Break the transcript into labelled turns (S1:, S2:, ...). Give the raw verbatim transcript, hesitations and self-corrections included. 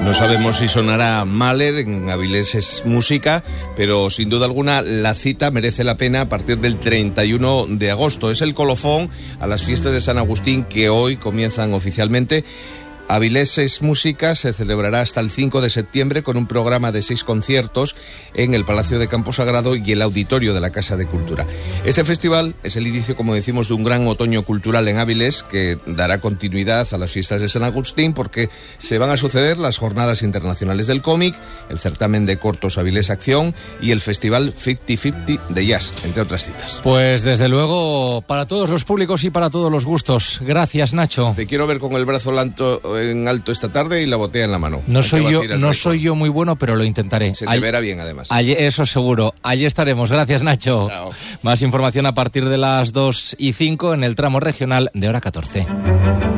S1: No sabemos si sonará Mahler, en Avilés es música, pero sin duda alguna la cita merece la pena a partir del treinta y uno de agosto. Es el colofón a las fiestas de San Agustín que hoy comienzan oficialmente. Avilés es música se celebrará hasta el cinco de septiembre con un programa de seis conciertos en el Palacio de Campo Sagrado y el auditorio de la Casa de Cultura. Este festival es el inicio, como decimos, de un gran otoño cultural en Avilés que dará continuidad a las fiestas de San Agustín, porque se van a suceder las Jornadas Internacionales del Cómic, el certamen de cortos Avilés Acción y el Festival cincuenta cincuenta de Jazz, entre otras citas.
S2: Pues desde luego para todos los públicos y para todos los gustos. Gracias, Nacho.
S1: Te quiero ver con el brazo lanto en alto esta tarde y la botella en la mano.
S2: No soy yo, no soy yo muy bueno, pero lo intentaré.
S1: Se te All... verá bien, además.
S2: Allí, eso seguro. Allí estaremos. Gracias, Nacho.
S1: Chao.
S2: Más información a partir de las dos y cinco en el tramo regional de hora catorce.